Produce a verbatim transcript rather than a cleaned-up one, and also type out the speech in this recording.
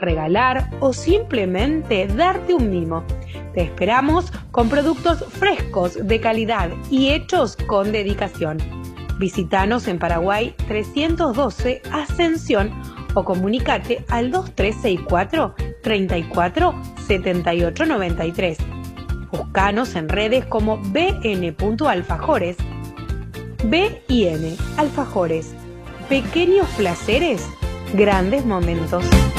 regalar o simplemente darte un mimo. Te esperamos con productos frescos, de calidad y hechos con dedicación. Visítanos en Paraguay trescientos doce Ascensión o comunicate al dos tres seis cuatro, treinta y cuatro, setenta y ocho noventa y tres. Búscanos en redes como b n punto alfajores. B y N, Alfajores. Pequeños placeres, grandes momentos.